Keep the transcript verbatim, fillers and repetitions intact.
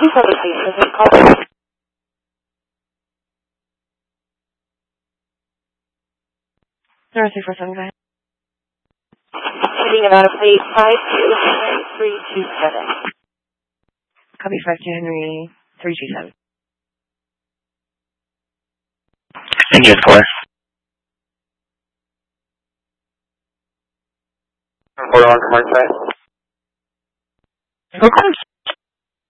Please hold the please. This call. Zero three four seven, go ahead. Sitting about a plate five two three two seven. Copy five two Henry three two seven. Engine four. Hold on, come on, side. Okay.